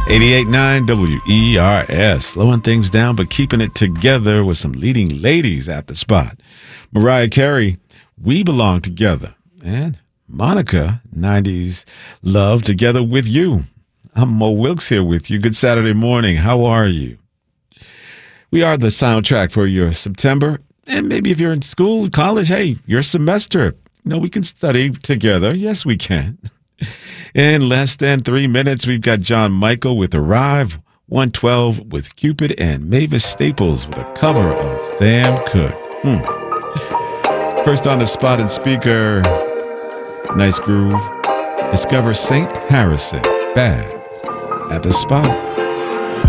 88.9 WERS. Slowing things down, but keeping it together with some leading ladies at the spot. Mariah Carey, We Belong Together. And Monica, 90s Love, Together With You. I'm Mo Wilkes here with you. Good Saturday morning. How are you? We are the soundtrack for your September. And maybe if you're in school, college, hey, your semester. We can study together. Yes, we can. In less than 3 minutes, we've got John Michael with Arrive, 112 with Cupid, and Mavis Staples with a cover of Sam Cooke. First on the spot and speaker, nice groove. Discover St. Harrison, Bad at the Spot.